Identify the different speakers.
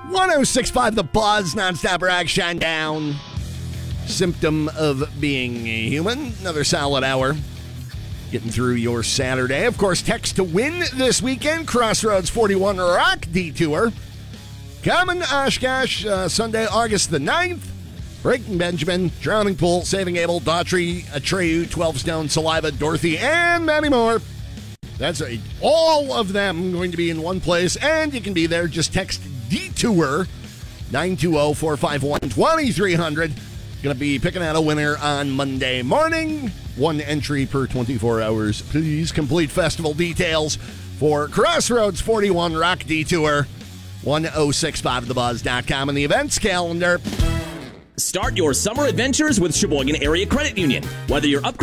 Speaker 1: 106.5 The Buzz, nonstop rock down. Symptom of being a human. Another solid hour. Getting through your Saturday. Of course, text to win this weekend. Crossroads 41 Rock Detour. Coming Oshkosh, Sunday, August the 9th. Breaking Benjamin, Drowning Pool, Saving Abel, Daughtry, Atreyu, 12 Stone, Saliva, Dorothy, and many more. That's all of them going to be in one place, and you can be there. Just text DETOUR 920-451-2300. Going to be picking out a winner on Monday morning. One entry per 24 hours. Please complete festival details for Crossroads 41 Rock Detour. 1065thebuzz.com and the events calendar.
Speaker 2: Start your summer adventures with Sheboygan Area Credit Union. Whether you're upgrading